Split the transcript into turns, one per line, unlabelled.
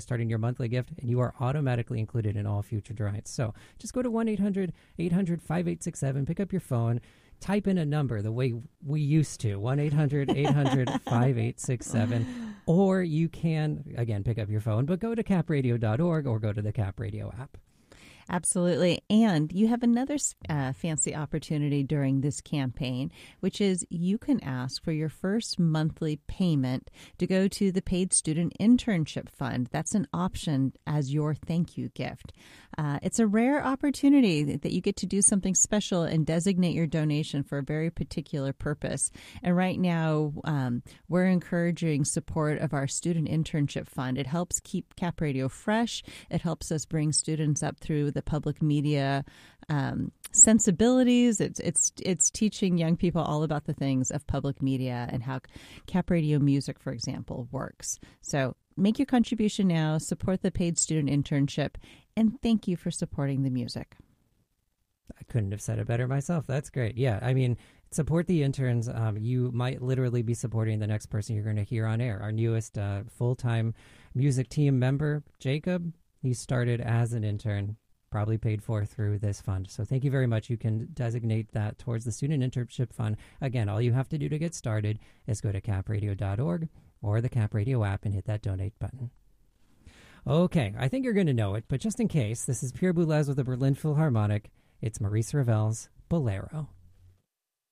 starting your monthly gift, and you are automatically included in all future drawings. So just go to 1-800-800-5867, pick up your phone, type in a number the way we used to, 1-800-800-5867, or you can, again, pick up your phone, but go to capradio.org or go to the Cap Radio app.
Absolutely. And you have another fancy opportunity during this campaign, which is you can ask for your first monthly payment to go to the Paid Student Internship Fund. That's an option as your thank you gift. It's a rare opportunity that you get to do something special and designate your donation for a very particular purpose. And right now, we're encouraging support of our Student Internship Fund. It helps keep Cap Radio fresh. It helps us bring students up through the public media sensibilities. It's teaching young people all about the things of public media and how Cap Radio music, for example, works. So make your contribution now, support the Paid Student Internship, and thank you for supporting the music.
I couldn't have said it better myself. That's great. Yeah, I mean, support the interns. You might literally be supporting the next person you're going to hear on air. Our newest full-time music team member, Jacob, he started as an intern, probably paid for through this fund. So thank you very much. You can designate that towards the Student Internship Fund. Again, all you have to do to get started is go to capradio.org or the Cap Radio app and hit that donate button. Okay, I think you're going to know it, but just in case, this is Pierre Boulez with the Berlin Philharmonic. It's Maurice Ravel's Bolero.